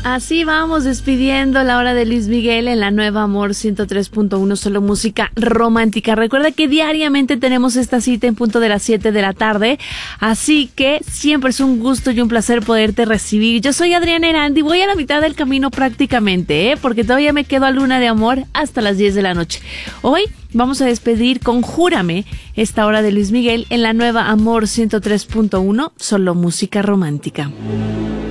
Así vamos despidiendo la hora de Luis Miguel en la nueva Amor 103.1, solo música romántica. Recuerda que diariamente tenemos esta cita en punto de las 7 de la tarde, así que siempre es un gusto y un placer poderte recibir. Yo soy Adriana Erandi, voy a la mitad del camino prácticamente, porque todavía me quedo a Luna de Amor hasta las 10 de la noche. Hoy vamos a despedir con Júrame esta hora de Luis Miguel en la nueva Amor 103.1, solo música romántica.